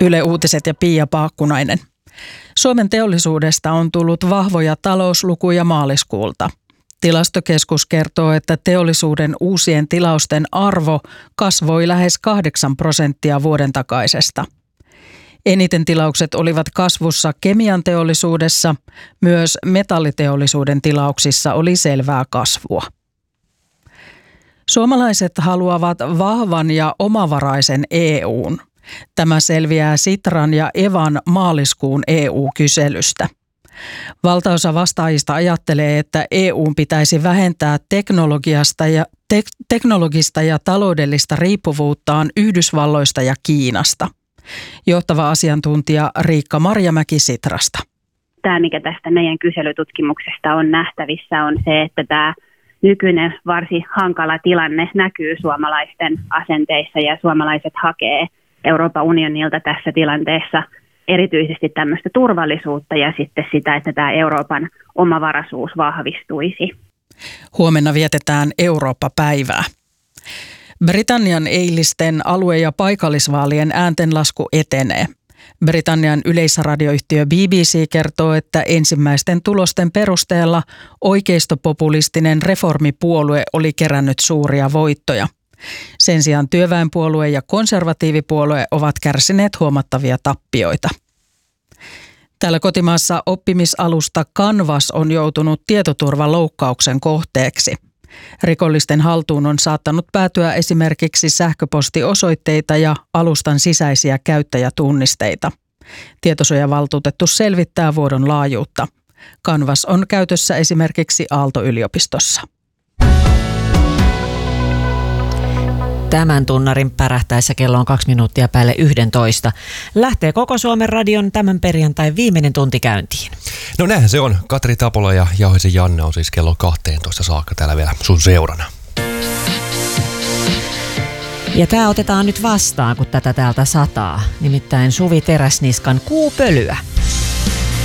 Yle Uutiset ja Pia Paakkunainen. Suomen teollisuudesta on tullut vahvoja talouslukuja maaliskuulta. Tilastokeskus kertoo, että teollisuuden uusien tilausten arvo kasvoi lähes 8% vuoden takaisesta. Eniten tilaukset olivat kasvussa kemian teollisuudessa, myös metalliteollisuuden tilauksissa oli selvää kasvua. Suomalaiset haluavat vahvan ja omavaraisen EU:n. Tämä selviää Sitran ja Evan maaliskuun EU-kyselystä. Valtaosa vastaajista ajattelee, että EU:n pitäisi vähentää teknologista ja taloudellista riippuvuuttaan Yhdysvalloista ja Kiinasta. Johtava asiantuntija Riikka Marjamäki Sitrasta. Tämä, mikä tästä meidän kyselytutkimuksesta on nähtävissä, on se, että tämä nykyinen varsin hankala tilanne näkyy suomalaisten asenteissa ja suomalaiset hakee Euroopan unionilta tässä tilanteessa erityisesti tämmöistä turvallisuutta ja sitten sitä, että tämä Euroopan omavaraisuus vahvistuisi. Huomenna vietetään Eurooppa-päivää. Britannian eilisten alue- ja paikallisvaalien ääntenlasku etenee. Britannian yleisradioyhtiö BBC kertoo, että ensimmäisten tulosten perusteella oikeistopopulistinen reformipuolue oli kerännyt suuria voittoja. Sen sijaan työväenpuolue ja konservatiivipuolue ovat kärsineet huomattavia tappioita. Täällä kotimaassa oppimisalusta Canvas on joutunut tietoturvaloukkauksen kohteeksi. Rikollisten haltuun on saattanut päätyä esimerkiksi sähköpostiosoitteita ja alustan sisäisiä käyttäjätunnisteita. Tietosuojavaltuutettu selvittää vuodon laajuutta. Canvas on käytössä esimerkiksi Aalto-yliopistossa. Tämän tunnarin pärähtäessä kello on 2 minuuttia päälle 11. Lähtee koko Suomen radion tämän perjantain viimeinen tunti käyntiin. No näinhän se on. Katri Tapola ja Jauhisen Janne on siis kello 12 saakka täällä vielä sun seurana. Ja tämä otetaan nyt vastaan, kun tätä täältä sataa. Nimittäin Suvi Teräsniskan Kuupölyä.